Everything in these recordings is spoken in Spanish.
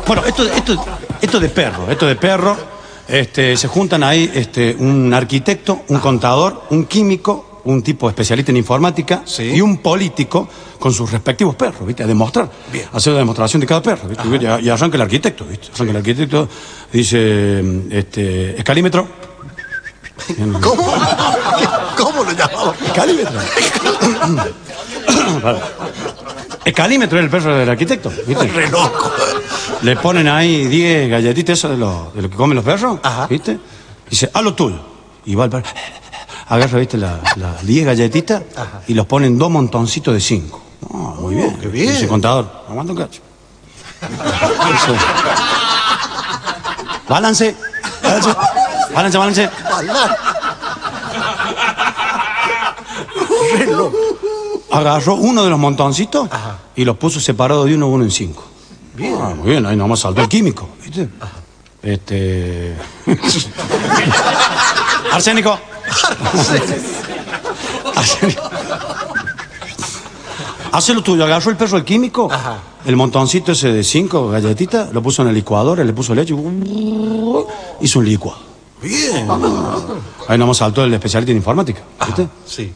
Bueno, esto de perro, se juntan ahí un arquitecto, un contador, un químico, un tipo especialista en informática, ¿sí?, y un político con sus respectivos perros, ¿viste? A demostrar. Bien. Hacer la demostración de cada perro, ¿viste? Y arranca el arquitecto, ¿viste? Arranca el arquitecto, dice, escalímetro. ¿Cómo? ¿Cómo lo llamaba? Escalímetro. Escalímetro es el perro del arquitecto, ¿viste? Re loco. Le ponen ahí 10 galletitas, eso de lo que comen los perros, ajá, ¿viste? Dice, a lo tuyo. Y va el perro, agarra, ¿viste? Las 10 galletitas, ajá, y los ponen 2 montoncitos de 5. Oh, muy bien. Qué bien. Dice, contador, aguanta un cacho. Balance. Re loco. Agarró uno de los montoncitos, ajá, y los puso separados de uno en 5. Bien. Ah, muy bien, ahí nomás saltó el químico, ¿viste? Ajá. Arsénico. Arsénico. Hace lo tuyo, agarró el perro el químico, ajá, el montoncito ese de 5 galletitas, lo puso en la licuadora, le puso leche, hizo un licuado. Bien. Ahí nomás saltó el especialista en informática, ¿viste? Ajá, sí.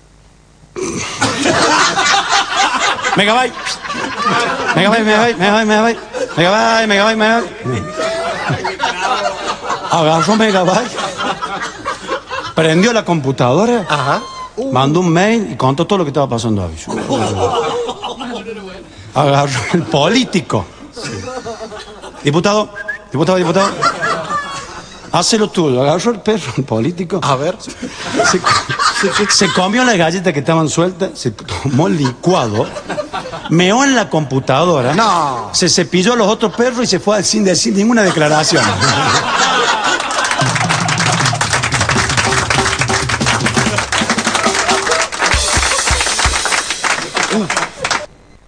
Megabyte. Agarró Megabyte, prendió la computadora, ajá, mandó un mail y contó todo lo que estaba pasando ahí. Agarró el político. Sí. Diputado. Hace lo tuyo. Agarró el perro, el político. A ver. Se comió las galletas que estaban sueltas, se tomó el licuado, meó en la computadora, no, se cepilló a los otros perros y se fue sin decir ninguna declaración.